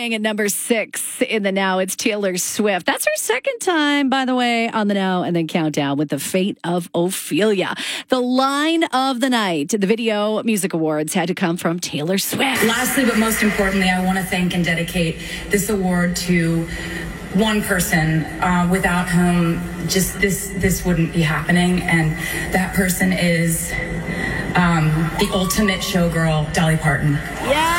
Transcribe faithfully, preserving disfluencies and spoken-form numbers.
staying at number six in the Now. It's Taylor Swift. That's her second time, by the way, on the Now and then Countdown with The Fate of Ophelia. The line of the night, the Video Music Awards, had to come from Taylor Swift. Lastly, but most importantly, I want to thank and dedicate this award to one person uh, without whom just this this wouldn't be happening, and that person is um, the ultimate showgirl, Dolly Parton. Yeah.